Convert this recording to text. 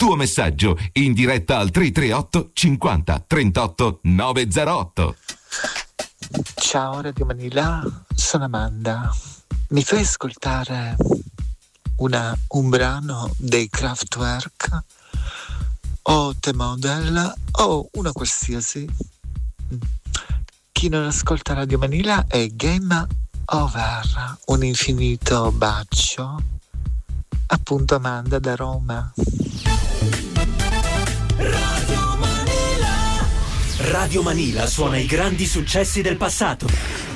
tuo messaggio in diretta al 338 50 38 908. Ciao Radio Manila, sono Amanda. Mi fai ascoltare un brano dei Kraftwerk o The Model o una qualsiasi? Chi non ascolta Radio Manila è Game Over. Un infinito bacio. Appunto, Amanda da Roma. Radio Manila suona i grandi successi del passato.